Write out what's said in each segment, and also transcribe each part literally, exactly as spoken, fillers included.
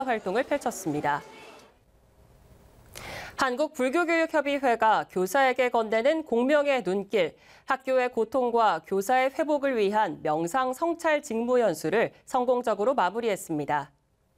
활동을 펼쳤습니다. 한국불교교육협의회가 교사에게 건네는 공명의 눈길, 학교의 고통과 교사의 회복을 위한 명상 성찰 직무 연수를 성공적으로 마무리했습니다.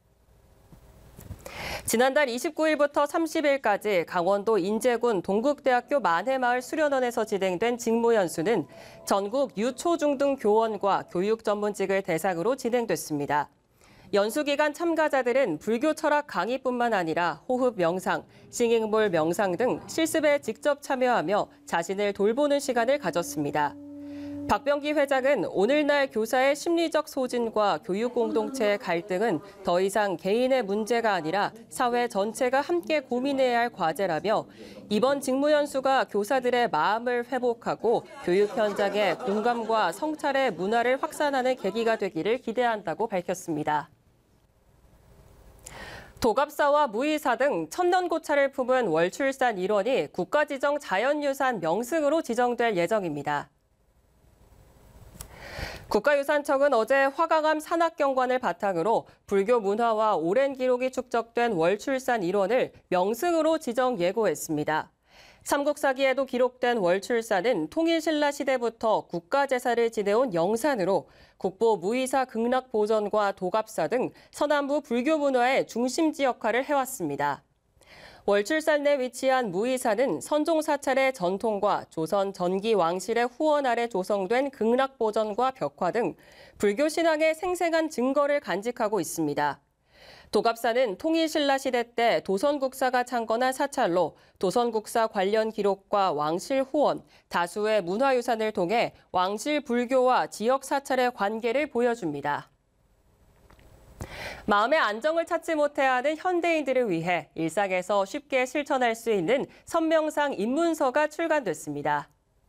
지난달 이십구일부터 삼십일까지 강원도 인제군 동국대학교 만해마을 수련원에서 진행된 직무연수는 전국 유초중등 교원과 교육 전문직을 대상으로 진행됐습니다. 연수 기간 참가자들은 불교 철학 강의뿐만 아니라 호흡 명상, 싱잉볼 명상 등 실습에 직접 참여하며 자신을 돌보는 시간을 가졌습니다. 박병기 회장은 오늘날 교사의 심리적 소진과 교육 공동체의 갈등은 더 이상 개인의 문제가 아니라 사회 전체가 함께 고민해야 할 과제라며 이번 직무연수가 교사들의 마음을 회복하고 교육 현장의 공감과 성찰의 문화를 확산하는 계기가 되기를 기대한다고 밝혔습니다. 도갑사와 무이사 등 천년고찰을 품은 월출산 일원이 국가지정 자연유산 명승으로 지정될 예정입니다. 국가유산청은 어제 화강암 산악경관을 바탕으로 불교 문화와 오랜 기록이 축적된 월출산 일원을 명승으로 지정 예고했습니다. 삼국사기에도 기록된 월출산은 통일신라 시대부터 국가제사를 지내온 영산으로 국보 무이사 극락보전과 도갑사 등 서남부 불교 문화의 중심지 역할을 해왔습니다. 월출산 내 위치한 무이사는 선종사찰의 전통과 조선 전기 왕실의 후원 아래 조성된 극락보전과 벽화 등 불교 신앙의 생생한 증거를 간직하고 있습니다. 도갑사는 통일신라 시대 때 도선국사가 창건한 사찰로 도선국사 관련 기록과 왕실 후원, 다수의 문화유산을 통해 왕실 불교와 지역 사찰의 관계를 보여줍니다. 마음의 안정을 찾지 못해하는 현대인들을 위해 일상에서 쉽게 실천할 수 있는 선명상 입문서가 출간됐습니다.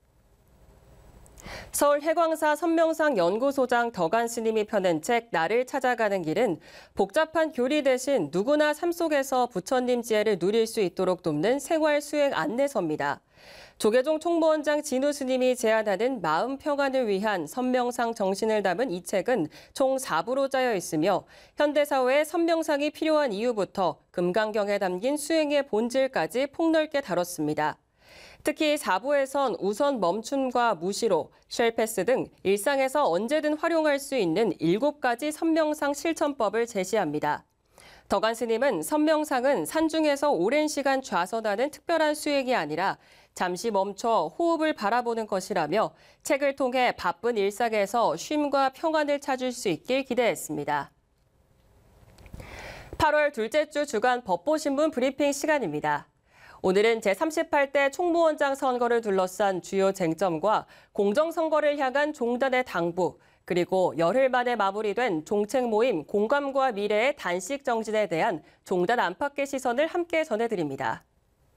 서울 해광사 선명상 연구소장 덕안 스님이 펴낸 책 나를 찾아가는 길은 복잡한 교리 대신 누구나 삶 속에서 부처님 지혜를 누릴 수 있도록 돕는 생활 수행 안내서입니다. 조계종 총무원장 진우 스님이 제안하는 마음 평안을 위한 선명상 정신을 담은 이 책은 총 사 부로 짜여 있으며 현대사회에 선명상이 필요한 이유부터 금강경에 담긴 수행의 본질까지 폭넓게 다뤘습니다. 특히 사 부에선 우선 멈춤과 무시로, 쉘패스 등 일상에서 언제든 활용할 수 있는 일곱 가지 선명상 실천법을 제시합니다. 덕안 스님은 선명상은 산중에서 오랜 시간 좌선하는 특별한 수행이 아니라 잠시 멈춰 호흡을 바라보는 것이라며 책을 통해 바쁜 일상에서 쉼과 평안을 찾을 수 있길 기대했습니다. 팔월 둘째 주 주간 법보신문 브리핑 시간입니다. 오늘은 제삼십팔 대 총무원장 선거를 둘러싼 주요 쟁점과 공정선거를 향한 종단의 당부, 그리고 열흘 만에 마무리된 종책 모임 공감과 미래의 단식 정진에 대한 종단 안팎의 시선을 함께 전해드립니다.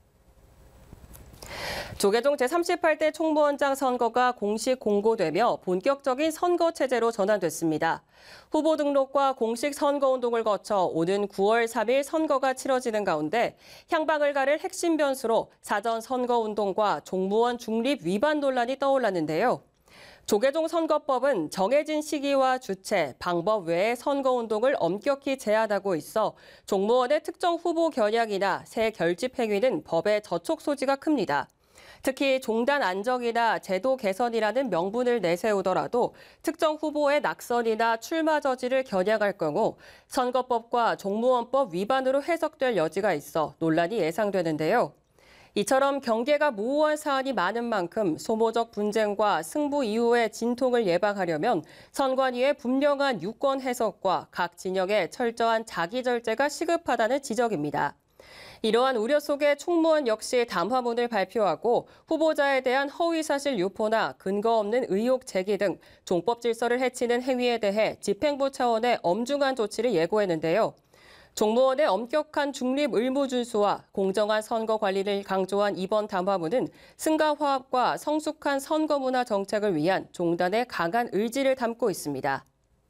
조계종 제삼십팔 대 총무원장 선거가 공식 공고되며 본격적인 선거 체제로 전환됐습니다. 후보 등록과 공식 선거운동을 거쳐 오는 구월 삼일 선거가 치러지는 가운데 향방을 가를 핵심 변수로 사전 선거운동과 종무원 중립 위반 논란이 떠올랐는데요. 조계종 선거법은 정해진 시기와 주체, 방법 외에 선거운동을 엄격히 제한하고 있어 종무원의 특정 후보 겨냥이나 새 결집 행위는 법의 저촉 소지가 큽니다. 특히 종단 안정이나 제도 개선이라는 명분을 내세우더라도 특정 후보의 낙선이나 출마 저지를 겨냥할 경우 선거법과 종무원법 위반으로 해석될 여지가 있어 논란이 예상되는데요. 이처럼 경계가 모호한 사안이 많은 만큼 소모적 분쟁과 승부 이후의 진통을 예방하려면 선관위의 분명한 유권 해석과 각 진영의 철저한 자기 절제가 시급하다는 지적입니다. 이러한 우려 속에 총무원 역시 담화문을 발표하고 후보자에 대한 허위사실 유포나 근거 없는 의혹 제기 등 종법 질서를 해치는 행위에 대해 집행부 차원의 엄중한 조치를 예고했는데요. 종무원의 엄격한 중립 의무 준수와 공정한 선거 관리를 강조한 이번 담화문은 승가 화합과 성숙한 선거 문화 정책을 위한 종단의 강한 의지를 담고 있습니다.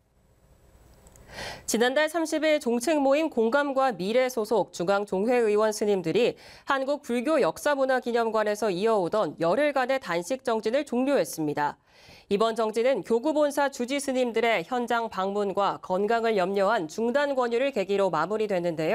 지난달 삼십일 종책 모임 공감과 미래 소속 중앙종회의원 스님들이 한국불교역사문화기념관에서 이어오던 열흘간의 단식 정진을 종료했습니다. 이번 정지는 교구본사 주지 스님들의 현장 방문과 건강을 염려한 중단 권유를 계기로 마무리됐는데요.